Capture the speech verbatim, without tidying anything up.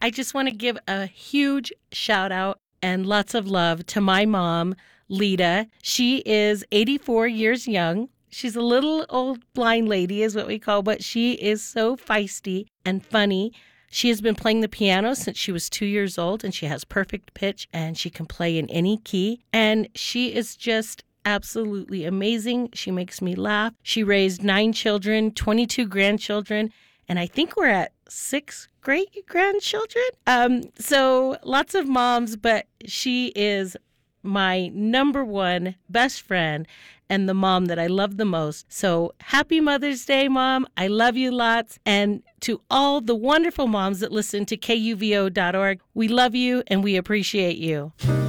I just want to give a huge shout out and lots of love to my mom, Lita. She is eighty-four years young. She's a little old blind lady is what we call, but she is so feisty and funny. She has been playing the piano since she was two years old, and she has perfect pitch, and she can play in any key. And she is just absolutely amazing. She makes me laugh. She raised nine children, twenty-two grandchildren, and I think we're at six great grandchildren. Um, so lots of moms, but she is my number one best friend and the mom that I love the most. So happy Mother's Day, Mom. I love you lots. And to all the wonderful moms that listen to K U V O dot org, we love you and we appreciate you.